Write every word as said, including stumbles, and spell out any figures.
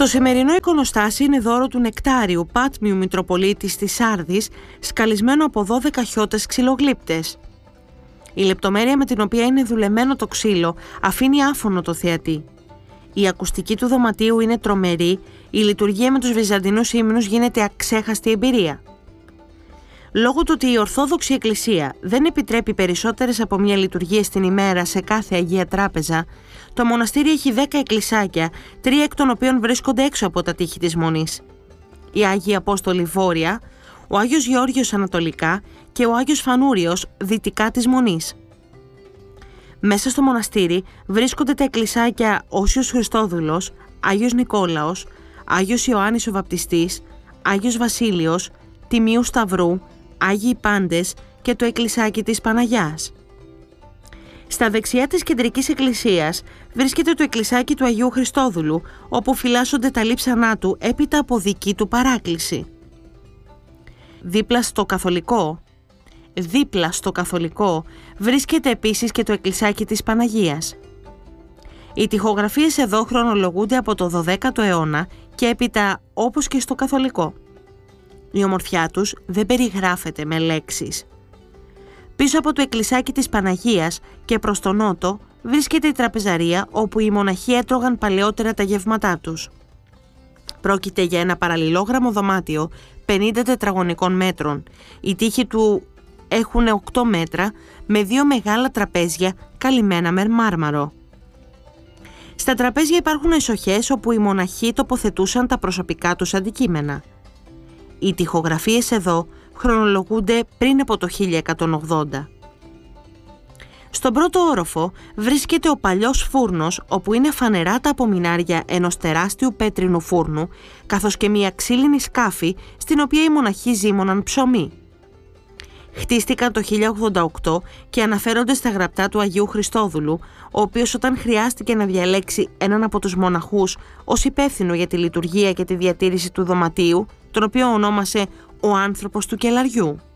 Το σημερινό εικονοστάσι είναι δώρο του Νεκτάριου, Πάτμιου Μητροπολίτης της Σάρδης, σκαλισμένο από δώδεκα χιώτες ξυλογλύπτες. Η λεπτομέρεια με την οποία είναι δουλεμένο το ξύλο αφήνει άφωνο το θεατή. Η ακουστική του δωματίου είναι τρομερή, η λειτουργία με τους βυζαντινούς ύμνους γίνεται αξέχαστη εμπειρία. Λόγω του ότι η Ορθόδοξη Εκκλησία δεν επιτρέπει περισσότερες από μία λειτουργίες την ημέρα σε κάθε Αγία Τράπεζα, το μοναστήρι έχει δέκα εκκλησάκια, τρία εκ των οποίων βρίσκονται έξω από τα τείχη της Μονής. Οι Άγιοι Απόστολοι βόρεια, ο Άγιος Γεώργιος ανατολικά και ο Άγιος Φανούριος δυτικά της Μονής. Μέσα στο μοναστήρι βρίσκονται τα εκκλησάκια Όσιος Χριστόδουλος, Άγιος Νικόλαος, Άγιος Ιωάννης ο Βαπτιστής, Άγιος Βασίλειος, Τιμίου Σταυρού, Άγιοι Πάντες και το εκκλησάκι της Παναγιάς. Στα δεξιά της κεντρικής εκκλησίας βρίσκεται το εκκλησάκι του Αγίου Χριστόδουλου, όπου φυλάσσονται τα λείψανά του έπειτα από δική του παράκληση. Δίπλα στο καθολικό, δίπλα στο καθολικό βρίσκεται επίσης και το εκκλησάκι της Παναγίας. Οι τοιχογραφίες εδώ χρονολογούνται από το δωδέκατο αιώνα και έπειτα όπως και στο καθολικό. Η ομορφιά τους δεν περιγράφεται με λέξεις. Πίσω από το εκκλησάκι της Παναγίας και προς τον νότο βρίσκεται η τραπεζαρία όπου οι μοναχοί έτρωγαν παλαιότερα τα γεύματά τους. Πρόκειται για ένα παραλληλόγραμμο δωμάτιο πενήντα τετραγωνικών μέτρων. Οι τοίχοι του έχουν οκτώ μέτρα με δύο μεγάλα τραπέζια καλυμμένα με μάρμαρο. Στα τραπέζια υπάρχουν εσοχές όπου οι μοναχοί τοποθετούσαν τα προσωπικά τους αντικείμενα. Οι τοιχογραφίες εδώ χρονολογούνται πριν από το χίλια εκατόν ογδόντα. Στον πρώτο όροφο βρίσκεται ο παλιός φούρνος, όπου είναι φανερά τα απομεινάρια ενός τεράστιου πέτρινου φούρνου, καθώς και μια ξύλινη σκάφη στην οποία οι μοναχοί ζύμωναν ψωμί. Χτίστηκαν το χίλια ογδόντα οκτώ και αναφέρονται στα γραπτά του Αγίου Χριστόδουλου, ο οποίος όταν χρειάστηκε να διαλέξει έναν από τους μοναχούς ως υπεύθυνο για τη λειτουργία και τη διατήρηση του δωματίου, τον οποίο ονόμασε «ο άνθρωπος του κελαριού».